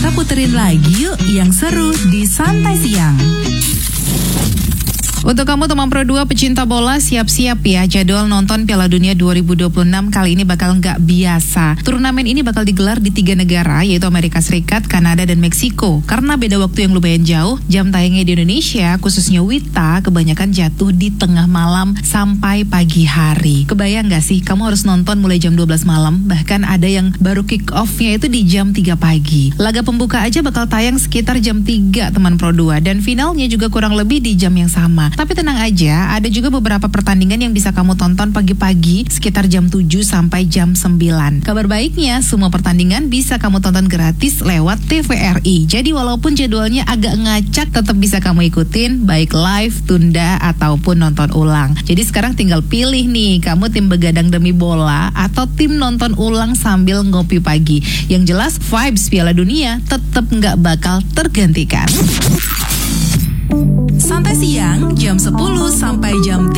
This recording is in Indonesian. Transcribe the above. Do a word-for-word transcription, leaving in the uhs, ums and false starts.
Kita puterin lagi yuk yang seru di Santai Siang. Untuk kamu teman Pro dua pecinta bola, siap-siap ya, jadwal nonton Piala Dunia dua ribu dua puluh enam kali ini bakal nggak biasa. Turnamen ini bakal digelar di tiga negara, yaitu Amerika Serikat, Kanada, dan Meksiko. Karena beda waktu yang lumayan jauh, jam tayangnya di Indonesia, khususnya Wita, kebanyakan jatuh di tengah malam sampai pagi hari. Kebayang nggak sih, kamu harus nonton mulai jam dua belas malam, bahkan ada yang baru kick off-nya itu di jam tiga pagi. Laga pembuka aja bakal tayang sekitar jam tiga teman Pro dua, dan finalnya juga kurang lebih di jam yang sama. Tapi tenang aja, ada juga beberapa pertandingan yang bisa kamu tonton pagi-pagi sekitar jam tujuh sampai jam sembilan. Kabar baiknya, semua pertandingan bisa kamu tonton gratis lewat T V R I. Jadi walaupun jadwalnya agak ngacak, tetap bisa kamu ikutin baik live, tunda, ataupun nonton ulang. Jadi sekarang tinggal pilih nih, kamu tim begadang demi bola atau tim nonton ulang sambil ngopi pagi. Yang jelas vibes Piala Dunia tetap nggak bakal tergantikan. Santai Siang jam sepuluh sampai jam